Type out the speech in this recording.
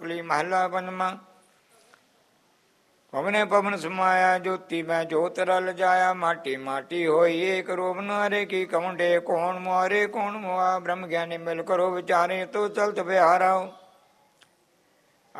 ਅੰਮ੍ਰਿਤਪਲੀ ਮਹੱਲਾ ਪੰਜਵਾਂ। ਪਵਨੇ ਪਵਨ ਸਮਾਇਆ ਜੋਤੀ ਮੈਂ ਜੋਤ ਰਲ ਜਾਇਆ। ਮਾਟੀ ਮਾਟੀ ਹੋਈ ਏਕ ਰੂਪ ਨਾਰੇ ਕੀ ਕੌਂਡੇ ਕੌਣ ਮੁਆਰੇ ਕੌਣ ਮੁਆ। ਬ੍ਰਹਮ ਗਿਆਨੀ ਮਿਲ ਕਰੋ ਵਿਚਾਰੇ ਤੋ ਚਲਤ ਵਿਹਾਰਾ।